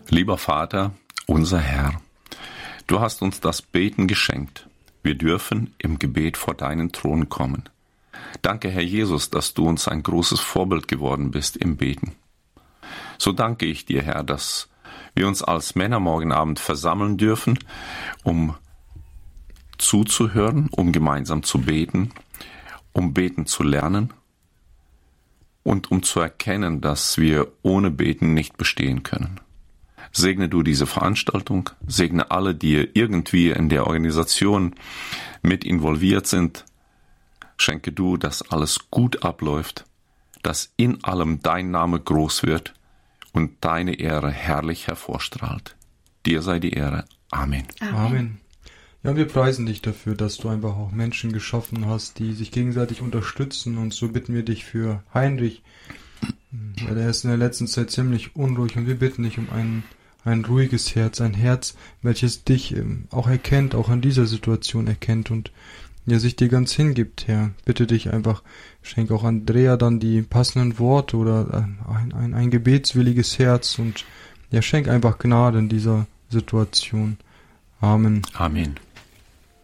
Lieber Vater, unser Herr, du hast uns das Beten geschenkt. Wir dürfen im Gebet vor deinen Thron kommen. Danke, Herr Jesus, dass du uns ein großes Vorbild geworden bist im Beten. So danke ich dir, Herr, dass wir uns als Männer morgen Abend versammeln dürfen, um zuzuhören, um gemeinsam zu beten, um beten zu lernen und um zu erkennen, dass wir ohne Beten nicht bestehen können. Segne du diese Veranstaltung, segne alle, die irgendwie in der Organisation mit involviert sind. Schenke du, dass alles gut abläuft, dass in allem dein Name groß wird und deine Ehre herrlich hervorstrahlt. Dir sei die Ehre. Amen. Amen. Ja, wir preisen dich dafür, dass du einfach auch Menschen geschaffen hast, die sich gegenseitig unterstützen, und so bitten wir dich für Heinrich. Ja, der ist in der letzten Zeit ziemlich unruhig, und wir bitten dich um ein ruhiges Herz, ein Herz, welches dich auch erkennt, auch in dieser Situation erkennt und ja, sich dir ganz hingibt, Herr. Bitte dich einfach, schenk auch Andrea dann die passenden Worte oder ein gebetswilliges Herz, und ja, schenk einfach Gnade in dieser Situation. Amen. Amen.